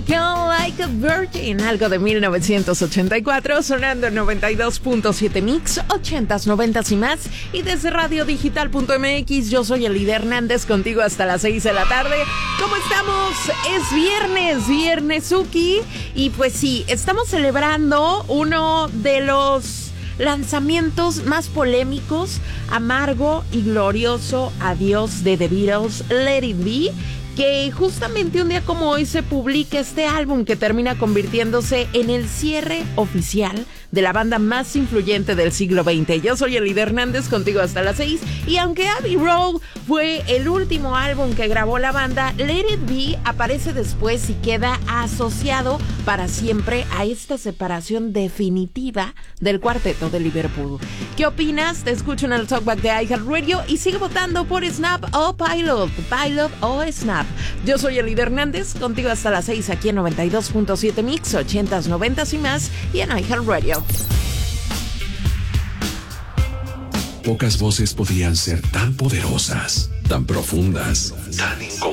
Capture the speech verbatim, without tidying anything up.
con Like a Virgin, algo de mil novecientos ochenta y cuatro, sonando en noventa y dos punto siete Mix, ochentas, noventas y más. Y desde radio digital punto m x, yo soy Elide Hernández, contigo hasta las seis de la tarde. ¿Cómo estamos? Es viernes, viernesuki. Y pues sí, estamos celebrando uno de los lanzamientos más polémicos, amargo y glorioso adiós de The Beatles, Let It Be, que justamente un día como hoy se publica este álbum que termina convirtiéndose en el cierre oficial de la banda más influyente del siglo veinte. Yo soy Elide Hernández, contigo hasta las seis, y aunque Abbey Road fue el último álbum que grabó la banda, Let It Be aparece después y queda asociado para siempre a esta separación definitiva del cuarteto de Liverpool. ¿Qué opinas? Te escucho en el Talkback de iHeartRadio y sigue votando por Snap o Pilot, Pilot o Snap. Yo soy Elide Hernández, contigo hasta las seis aquí en noventa y dos punto siete Mix, ochentas, noventas y más, y en iHeartRadio. Pocas voces podían ser tan poderosas, tan profundas, tan incomprensibles.